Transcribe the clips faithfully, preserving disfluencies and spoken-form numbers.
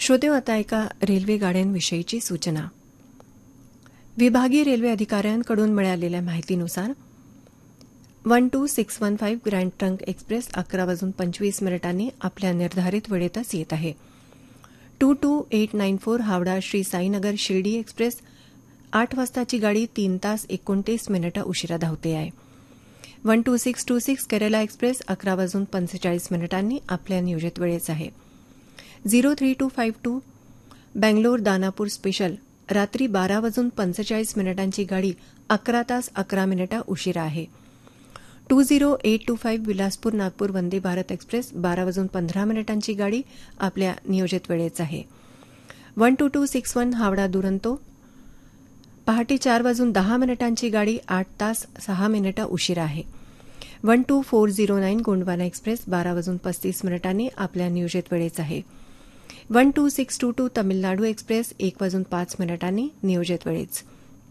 श्रोतेहो, आता एका रेल्वे गाड्यांविषयीची सूचना. विभागीय रेल्वे अधिकाऱ्यांकडून मिळालेल्या माहितीनुसार one two six one five grand trunk express अकरा वाजून पंचवीस मिनिटांनी आपल्या निर्धारित वेळेतच येत आहे. To to eight nine four Howrah Shri Sainagar Shirdi express आठ वाजताची गाडी तीन तास एकोणतीस मिनिटं उशिरा धावते आहे. One two six to six Kerala express अकरा वाजून पंचेचाळीस मिनिटांनी आपल्या नियोजित वेळेच आहे. Zero three to five to Bangalore Danapur special रात्री बारा वाजून पंचेचाळीस मिनिटांची गाडी अकरा तास अकरा मिनिटं उशिरा आहे. To zero eight to five Bilaspur Nagpur Vande Bharat express बारा वाजून पंधरा मिनिटांची गाडी आपल्या नियोजित वेळेच आहे. One two to six one Howrah Duronto पहाटे चार वाजून दहा मिनिटांची गाडी आठ तास सहा मिनिटं उशिरा आहे. One two four zero nine Gondwana express बारा वाजून पस्तीस मिनिटांनी आपल्या नियोजित वेळेच आहे. One two six to to Tamil Nadu express एक वाजून पाच मिनिटांनी नियोजित वेळेच.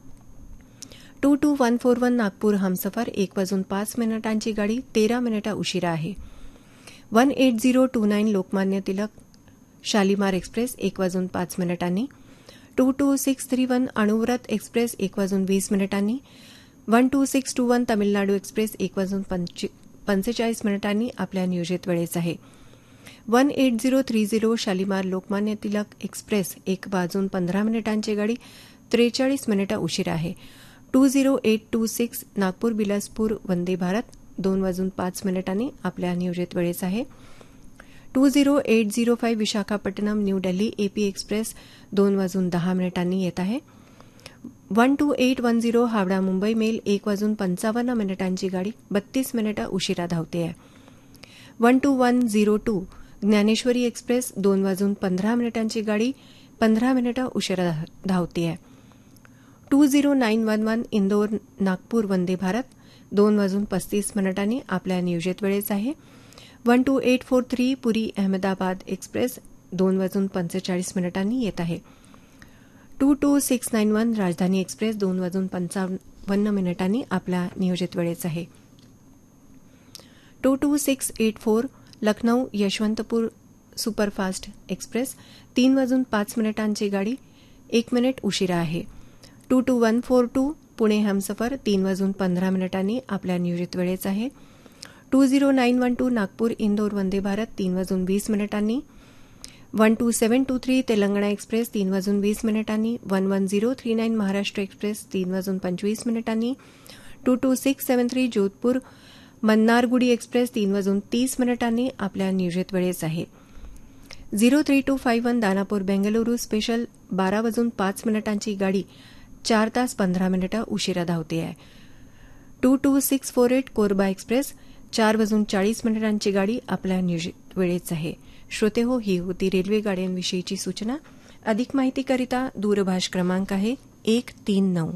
To to one four one Nagpur Humsafar एक वाजून पाच मिनिटांची गाडी तेरा मिनिटं उशिरा आहे. One eight zero to nine Lokmanya Tilak Shalimar express एक वाजून पाच मिनिटांनी. To to six three one Anuvrat express एक वाजून वीस मिनिटांनी. One two six to one Tamil Nadu express एक वाजून पंचेचाळीस मिनिटांनी आपल्या नियोजित वेळेच आहे. One eight zero three zero Shalimar Lokmanya Tilak express एक वाजून पंधरा मिनिटांची गाडी त्रेचाळीस मिनिटं उशिरा आहे. To zero eight to six Nagpur Bilaspur Vande Bharat दोन वाजून पाच मिनिटांनी आपल्या नियोजित वेळेच आहे. To zero eight zero five Visakhapatnam new Delhi AP express दोन वाजून दहा मिनिटांनी येत आहे. One two eight one zero Howrah Mumbai mail एक वाजून पंचावन्न मिनिटांची गाडी बत्तीस मिनिटं उशिरा धावते आहे. One two one zero to Dnyaneshwari express दोन वाजून पंधरा मिनिटांची गाडी पंधरा मिनिटं उशिरा धावते आहे. To zero nine one one Indore Nagpur Vande Bharat दोन वाजून पस्तीस मिनिटांनी आपल्या नियोजित वेळेच आहे. One two eight four three Puri Ahmedabad express दोन वाजून पंचेचाळीस मिनिटांनी येत आहे. To to six nine one राजधानी एक्सप्रेस दोन वाजून पंचावन्न मिनिटांनी आपल्या नियोजित वेळेच आहे. To to six eight four Lucknow Yesvantpur superfast express तीन वाजून पाच मिनिटांची गाडी एक मिनिट उशिरा आहे. To to one four to Pune Humsafar तीन वाजून पंधरा मिनिटांनी आपल्या नियोजित वेळेच आहे. To zero nine one two Nagpur Indore Vande Bharat तीन वाजून वीस मिनिटांनी. One two seven to three Telangana express तीन वाजून वीस मिनिटांनी. One one zero three nine Maharashtra express तीन वाजून पंचवीस मिनिटांनी. To to six seven three Jodhpur Mannargudi express तीन वाजून तीस मिनिटांनी आपल्या नियोजित वेळेच आहे. Zero three to five one Danapur Bengaluru special बारा वाजून पाच मिनिटांची गाडी चार तास पंधरा मिनिटं उशिरा धावते आहे. To to six four eight Korba express चार वाजून चाळीस मिनिटांची गाडी आपल्या नियोजित वेळेच आहे. श्रोते हो, ही होती रेल्वे गाड्यांविषयीची सूचना. अधिक माहितीकरिता दूरभाष क्रमांक आहे एक तीन नऊ.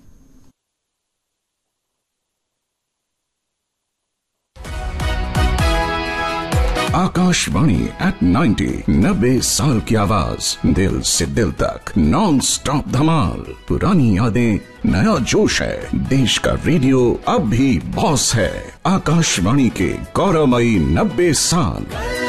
आकाशवाणी एट नाइन्टी नब्बे साल की आवाज, दिल से दिल तक नॉन स्टॉप धमाल. पुरानी यादें, नया जोश है. देश का रेडियो अब भी बॉस है. आकाशवाणी के गौरवमयी नब्बे साल.